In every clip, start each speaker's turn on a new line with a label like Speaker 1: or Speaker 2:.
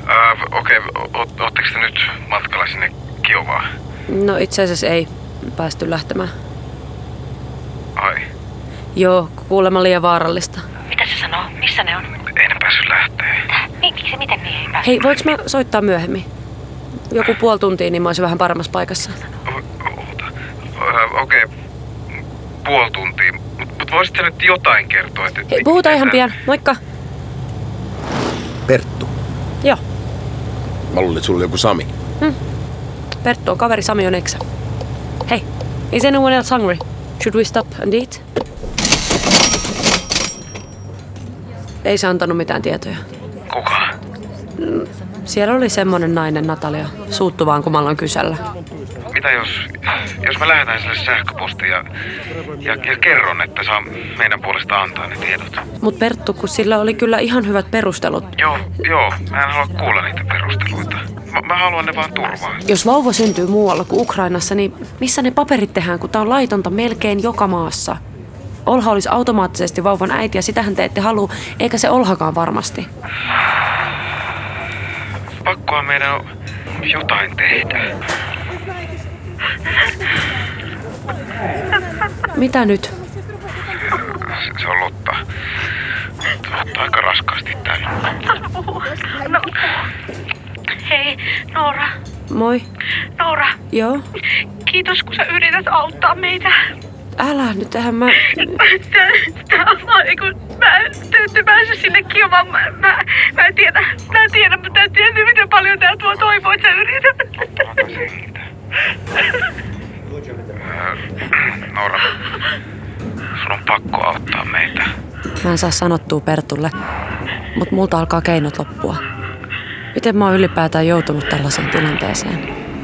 Speaker 1: Okei, ootteko te nyt matkalla sinne Kiovaan?
Speaker 2: No itse asiassa ei päästy lähtemään.
Speaker 1: Ai.
Speaker 2: Joo, kuulemma liian vaarallista.
Speaker 3: Mitä se sanoo? Missä ne on?
Speaker 1: Ei ne päässyt lähteä.
Speaker 3: Miksi? Miten niin ei päässyt?
Speaker 2: Hei, voiko mä soittaa myöhemmin? Joku puoli tuntia, niin mä olisin vähän paremmassa paikassa.
Speaker 1: Okei, puoli tuntia. Mutta voisit sä nyt jotain kertoa?
Speaker 2: Hei, puhutaan ihan pian. Moikka.
Speaker 4: Perttu.
Speaker 2: Joo.
Speaker 4: Mä luulin, että sulla oli joku Sami.
Speaker 2: Perttu on kaveri, Sami on eksä. Hei, is anyone else hungry? Should we stop and eat? Ei se antanut mitään tietoja.
Speaker 1: Kuka?
Speaker 2: Siellä oli semmonen nainen, Natalia. Suuttu vaan, kun mä aloin kysellä.
Speaker 1: Mitä jos mä lähetän sille sähköpostia ja kerron, että saa meidän puolesta antaa ne tiedot?
Speaker 2: Mut Perttu, kun sillä oli kyllä ihan hyvät perustelut.
Speaker 1: Joo, mä en halua kuulla niitä perusteluita. Mä haluan ne vaan turvaa.
Speaker 2: Jos vauva syntyy muualla kuin Ukrainassa, niin missä ne paperit tehdään, kun tää on laitonta melkein joka maassa? Olha olisi automaattisesti vauvan äiti ja sitähän te ette halua, eikä se Olhakaan varmasti.
Speaker 1: Pakkoa meidän on jotain tehdä.
Speaker 2: Mitä nyt?
Speaker 1: Se on Lotta. Lotta aika raskaasti täällä.
Speaker 3: No. Hei, Noora.
Speaker 2: Moi.
Speaker 3: Noora,
Speaker 2: Joo?
Speaker 3: kiitos kun sä yrität auttaa meitä.
Speaker 2: Älä nyt, eihän mä...
Speaker 3: Tää on vaan niinku... Te ette pääse sinne Kiovaan. Mä en tiedä, mutta en tiedä miten paljon tää tuo toivoa, että sä yrität.
Speaker 1: Noora, sun on pakko auttaa meitä.
Speaker 2: Mä en saa sanottua Pertulle, mut multa alkaa keinot loppua. Miten mä oon ylipäätään joutunut tällaiseen tilanteeseen?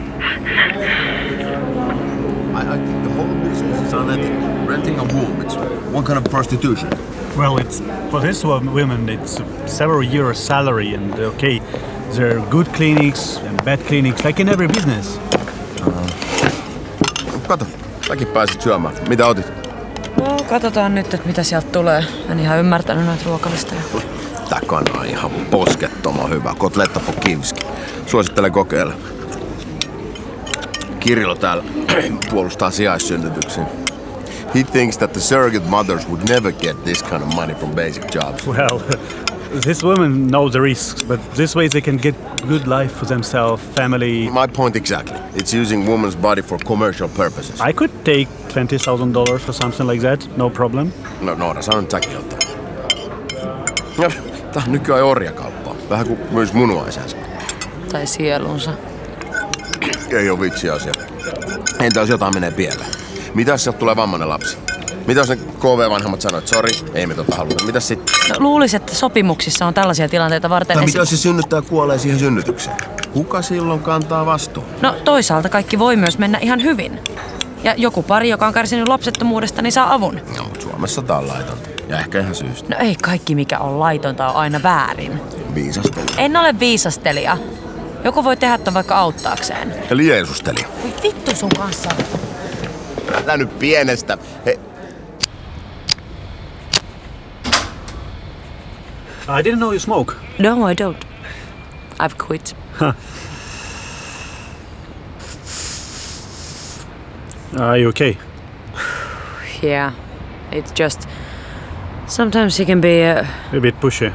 Speaker 4: I think the whole business is unethical. Renting a room, it's one kind of prostitution.
Speaker 5: Well, it's for this women, it's several years' salary, and okay, there are good clinics and bad clinics, like in every business.
Speaker 4: Kato, säkin pääsit syömään. Mitä otit?
Speaker 2: No, katsotaan nyt, että mitä sieltä tulee. En ihan ymmärtänyt noita ruokalistoja.
Speaker 4: Tää kana on ihan poskettoman hyvä. Kotletta po kivski. Suosittelen kokeilla. Kirilo täällä puolustaa sijaissynnytyksiin. He thinks that the surrogate mothers would never get this kind of money from basic jobs.
Speaker 5: Well, this woman knows the risks, but this way they can get good life for themselves, family.
Speaker 4: My point exactly. It's using woman's body for commercial purposes.
Speaker 5: I could take $20,000 for something like that, no problem.
Speaker 4: No, Noora, sano nyt säkin jotain. No, tää on nykyään orjakauppaa. Vähän kuin myös munuaisensa.
Speaker 2: Tai sielunsa.
Speaker 4: Ei oo vitsi asia. Entä jos jotain menee pieleen? Mitäs sieltä tulee vammainen lapsi? Mitä jos ne KV-vanhemmat sanoo, että sori, ei me tota haluta. Mitäs sit?
Speaker 2: No, luulisin, että sopimuksissa on tällaisia tilanteita varten.
Speaker 4: Tai mitä jos se synnyttää kuolee siihen synnytykseen? Kuka silloin kantaa vastuun?
Speaker 2: No toisaalta kaikki voi myös mennä ihan hyvin. Ja joku pari, joka on kärsinyt lapsettomuudesta, niin saa avun.
Speaker 4: No, mutta Suomessa tää on laitonta. Ja ehkä ihan syystä.
Speaker 2: No ei kaikki mikä on laitonta on aina väärin.
Speaker 4: Viisastelija.
Speaker 2: En ole viisastelija. Joku voi tehdä ton vaikka auttaakseen.
Speaker 4: Eli Jeesustelija.
Speaker 2: Voi vittu sun kanssa.
Speaker 4: Älä nyt pienestä. Hei.
Speaker 5: I didn't know you smoke.
Speaker 2: No, I don't. I've quit.
Speaker 5: Are you okay?
Speaker 2: Yeah, it's just... Sometimes he can be
Speaker 5: A bit pushy.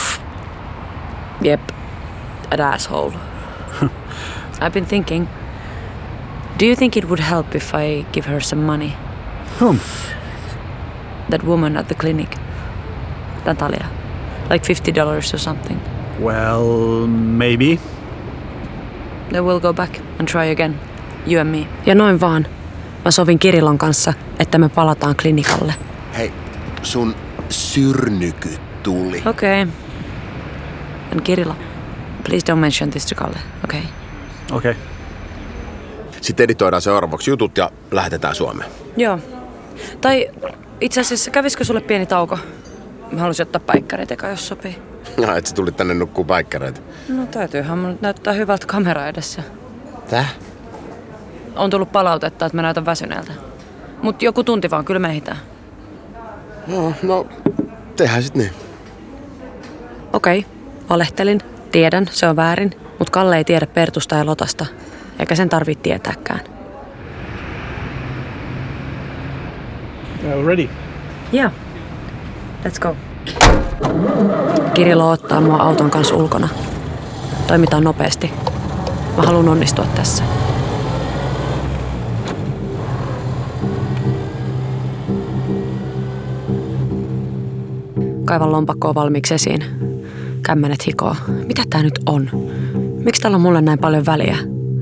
Speaker 2: Yep, an asshole. I've been thinking, do you think it would help if I give her some money?
Speaker 5: Whom?
Speaker 2: That woman at the clinic. Natalia. Like $50 or something.
Speaker 5: Well, maybe.
Speaker 2: Then we'll go back and try again. You and me. Ja noin vaan. Mä sovin Kirillon kanssa, että me palataan klinikalle.
Speaker 4: Hei, sun syrnyky tuli.
Speaker 2: Okay. And Kirilla, please don't mention this to Kalle, okay?
Speaker 5: Okay.
Speaker 4: Sitten editoidaan seuraavaksi jutut ja lähetetään Suomeen.
Speaker 2: Joo. Tai itse asiassa kävisikö sulle pieni tauko? Mä haluaisin ottaa päikkäreitä eka, jos sopii.
Speaker 4: Ja et sä tulit tänne nukkuu päikkäreitä.
Speaker 2: No täytyyhän mun nyt näyttää hyvältä kamera edessä.
Speaker 4: Täh?
Speaker 2: On tullut palautetta, että mä näytän väsyneeltä. Mut joku tunti vaan, kyllä me ehditään.
Speaker 4: No, tehdään sit niin.
Speaker 2: Okei, valehtelin. Tiedän, se on väärin, mutta Kalle ei tiedä Pertusta ja Lotasta, eikä sen tarvitse tietääkään.
Speaker 5: Ready?
Speaker 2: Yeah. Let's go. Kirilo ottaa mua auton kanssa ulkona. Toimitaan nopeasti. Mä haluan onnistua tässä. Kaivan lompakkoa valmiiksi esiin. Kämmenet hikoo. Mitä tää nyt on? Miksi täällä on mulle näin paljon väliä?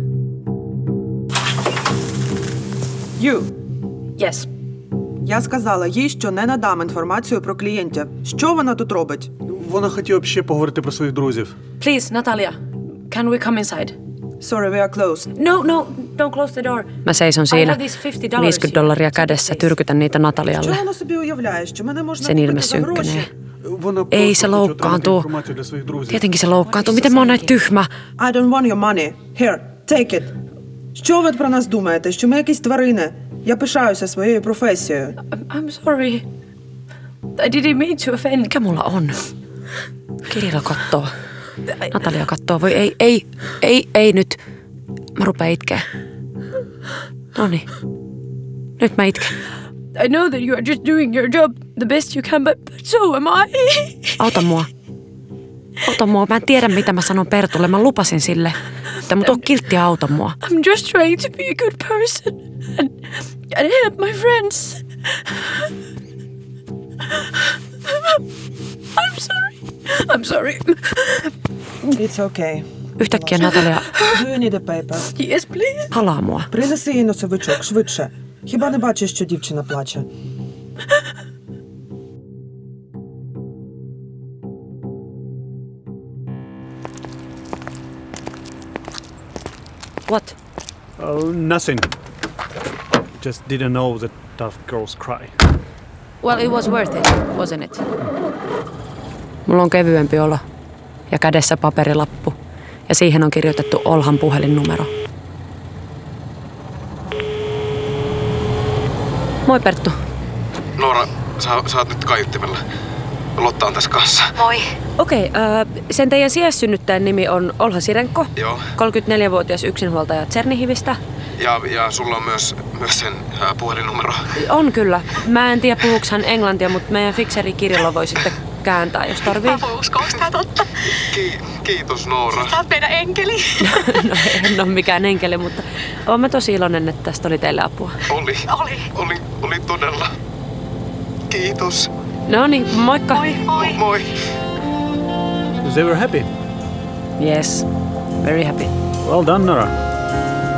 Speaker 6: You.
Speaker 2: Yes.
Speaker 6: Я сказала їй, що не надам інформацію про клієнтів. Що вона тут робить?
Speaker 5: Вона хотіла б ще поговорити про своїх друзів.
Speaker 2: Please, Natalia. Can we come inside?
Speaker 6: Sorry, we are closed.
Speaker 2: No, don't close the door. Mä seison siinä, $50 kädessä, tyrkytän niitä Natalialle.
Speaker 6: Що вона собі уявляє, що мене можна
Speaker 2: Sen ilme
Speaker 6: купити за гроші?
Speaker 2: synkkenee.
Speaker 5: Вона
Speaker 2: Ei se loukkaantuu. Tietenkin se loukkaantuu. Miten mä oon näin tyhmä?
Speaker 6: I don't want your money. Here, take it. Що ви про нас думаєте? Що ми якісь тварини? Я пишаюся своєю професією.
Speaker 2: I'm sorry. I didn't mean to offend. Mikä mulla on? Kirilla kattoo. Natalia kattoo. Voi ei nyt. Mä rupeen itkeä. Noniin. Nyt mä itken.
Speaker 3: I know that you are just doing your job the best you can, but so am I.
Speaker 2: Auta mua. Auta mua. Mä en tiedä, mitä mä sanon Pertulle. Mä lupasin sille. Mutta on kilttiä, auta mua.
Speaker 3: I'm just trying to be a good person and help my friends. I'm sorry.
Speaker 6: It's okay.
Speaker 2: Yhtäkkiä Natalia
Speaker 6: Do you need a paper?
Speaker 3: Yes, please.
Speaker 2: halaa mua.
Speaker 6: Принеси їй носовичок, швидше. Хіба не бачиш, що дівчина плаче?
Speaker 2: What?
Speaker 5: Oh, nothing. Just didn't know that tough girls cry.
Speaker 2: Well, it was worth it, wasn't it? Mulla on kevyempi olo ja kädessä paperilappu ja siihen on kirjoitettu Olhan puhelinnumero. Moi Perttu.
Speaker 1: Noora, sä oot nyt kaiuttimella. Lotta on tässä kanssa.
Speaker 3: Moi.
Speaker 2: Okei, sen teidän sijaissynnyttäjän nimi on Olha Sirenko.
Speaker 1: Joo.
Speaker 2: 34-vuotias yksinhuoltaja Tsernihivistä.
Speaker 1: Ja sulla on myös sen puhelinnumero.
Speaker 2: On kyllä. Mä en tiedä puhuuko hän englantia, mutta meidän fikseri Kirilo voi sitten kääntää, jos tarvii.
Speaker 3: Mä voin uskoa, onko tää totta?
Speaker 1: Kiitos Noora.
Speaker 3: Sä oot meidän enkeli.
Speaker 2: No en ole mikään enkeli, mutta oon mä tosi iloinen, että tästä oli teille apua.
Speaker 1: Oli todella. Kiitos.
Speaker 2: No niin, moikka.
Speaker 1: Moi.
Speaker 5: They were happy.
Speaker 2: Yes, very happy.
Speaker 5: Well done, Nora.